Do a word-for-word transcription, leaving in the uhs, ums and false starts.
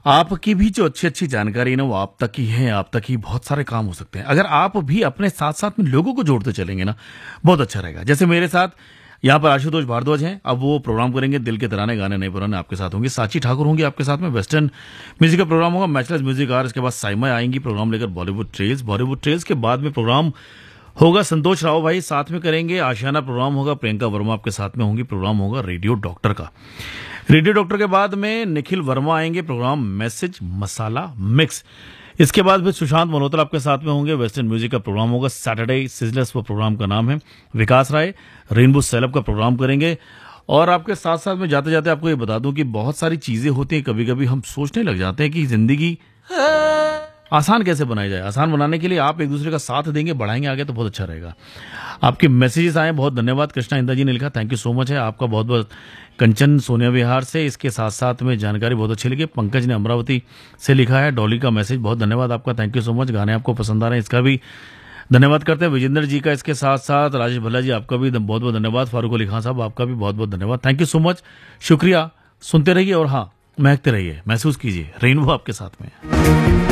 आपकी भी जो अच्छी-अच्छी जानकारी है ना, वो आप तक ही है, आप तक ही बहुत सारे काम हो सकते हैं। अगर आप भी अपने साथ-साथ में लोगों को जोड़ते चलेंगे ना, बहुत अच्छा रहेगा। जैसे मेरे साथ यहाँ पर आशुतोष भारद्वाज हैं, अब वो प्रोग्राम करेंगे दिल के तराने गाने नए पुराने आपके साथ होंगे। साची ठाकुर होंगी आपके साथ में, वेस्टर्न म्यूजिक का प्रोग्राम होगा, मैचलेस म्यूजिक आर, इसके बाद साइमा आएंगी प्रोग्राम लेकर बॉलीवुड ट्रेल्स, बॉलीवुड ट्रेल्स के बाद में प्रोग्राम होगा संतोष राव भाई साथ में करेंगे, आशियाना प्रोग्राम होगा, प्रियंका वर्मा आपके साथ में होंगी, प्रोग्राम होगा रेडियो डॉक्टर का। रेडियो डॉक्टर के बाद में निखिल वर्मा आएंगे, प्रोग्राम मैसेज मसाला मिक्स। इसके बाद फिर सुशांत मल्होत्रा आपके साथ में होंगे, वेस्टर्न म्यूजिक का प्रोग्राम होगा, सैटरडे सिजलेस वो प्रोग्राम का नाम है। विकास राय रेनबो सेलब का प्रोग्राम करेंगे। और आपके साथ साथ में जाते जाते आपको ये बता दूं कि बहुत सारी चीजें होती हैं, कभी कभी हम सोचने लग जाते हैं कि जिंदगी आसान कैसे बनाई जाए। आसान बनाने के लिए आप एक दूसरे का साथ देंगे, बढ़ाएंगे आगे तो बहुत अच्छा रहेगा। आपके मैसेजेस आए, बहुत धन्यवाद। कृष्णा इंदा जी ने लिखा, थैंक यू सो मच है आपका बहुत बहुत। कंचन सोनिया विहार से इसके साथ साथ में जानकारी बहुत अच्छी लगी। पंकज ने अमरावती से लिखा है, डॉली का मैसेज, बहुत धन्यवाद आपका, थैंक यू सो मच। गाने आपको पसंद आ रहे हैं, इसका भी धन्यवाद करते हैं। विजेंद्र जी का इसके साथ साथ, राजेश भल्ला जी आपका भी बहुत बहुत धन्यवाद। फारूक अली खान साहब आपका भी बहुत बहुत धन्यवाद, थैंक यू सो मच, शुक्रिया। सुनते रहिए और हाँ महकते रहिए, महसूस कीजिए रेनबो आपके साथ में।